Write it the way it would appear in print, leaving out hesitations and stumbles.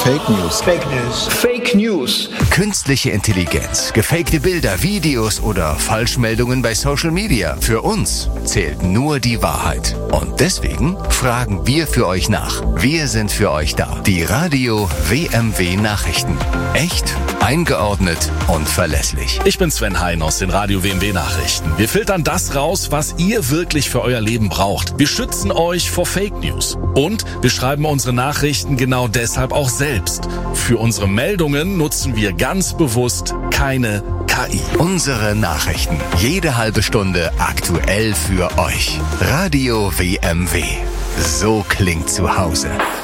Fake News. Fake News. Fake News. Künstliche Intelligenz, gefakte Bilder, Videos oder Falschmeldungen bei Social Media. Für uns zählt nur die Wahrheit. Und deswegen fragen wir für euch nach. Wir sind für euch da. Die Radio WMW Nachrichten. Echt, eingeordnet und verlässlich. Ich bin Sven Hein aus den Radio WMW Nachrichten. Wir filtern das raus, was ihr wirklich für euer Leben braucht. Wir schützen euch vor Fake News. Und wir schreiben unsere Nachrichten genau deshalb auch selbst. Für unsere Meldungen nutzen wir ganz bewusst keine KI. Unsere Nachrichten. Jede halbe Stunde aktuell für euch. Radio WMW. So klingt zu Hause.